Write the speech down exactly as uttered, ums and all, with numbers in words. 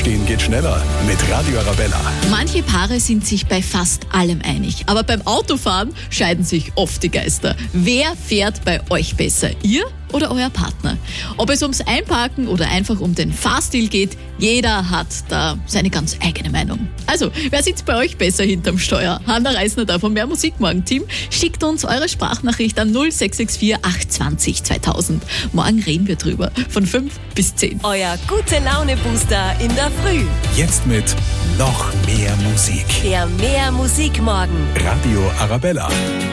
Aufstehen geht schneller mit Radio Arabella. Manche Paare sind sich bei fast allem einig, aber beim Autofahren scheiden sich oft die Geister. Wer fährt bei euch besser, ihr oder euer Partner? Ob es ums Einparken oder einfach um den Fahrstil geht, jeder hat da seine ganz eigene Meinung. Also, wer sitzt bei euch besser hinterm Steuer? Hanna Reisner da vom Mehr Musik Morgen Team. Schickt uns eure Sprachnachricht an null sechs sechs vier acht zwei null zweitausend. Morgen reden wir drüber, von fünf bis zehn. Euer Gute-Laune-Booster in der Früh. Jetzt mit noch mehr Musik. Der Mehr Musik Morgen. Radio Arabella.